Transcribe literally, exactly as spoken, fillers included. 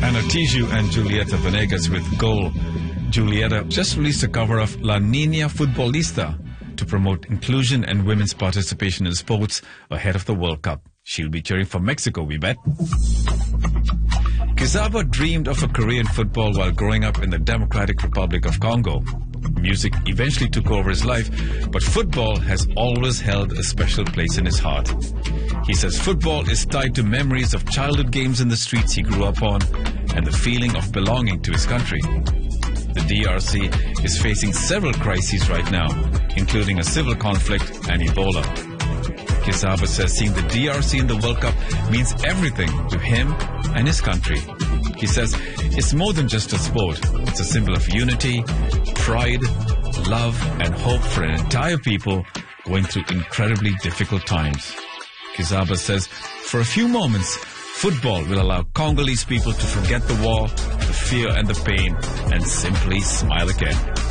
Hannah Tijoux and Julieta Venegas with Goal. Julieta just released a cover of La Niña Futbolista to promote inclusion and women's participation in sports ahead of the World Cup. She'll be cheering for Mexico, we bet. Kizaba dreamed of a career in football while growing up in the Democratic Republic of Congo. Music eventually took over his life, but football has always held a special place in his heart. He says football is tied to memories of childhood games in the streets he grew up on and the feeling of belonging to his country. The D R C is facing several crises right now, including a civil conflict and Ebola. Kizaba says seeing the D R C in the World Cup means everything to him and his country. He says it's more than just a sport. It's a symbol of unity, pride, love, and hope for an entire people going through incredibly difficult times. Kizaba says for a few moments, football will allow Congolese people to forget the war, the fear and the pain, and simply smile again.